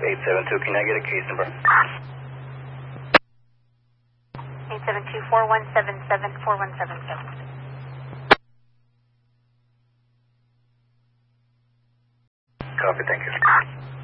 872, can I get a case number? 872-4177-4177. Copy, thank you.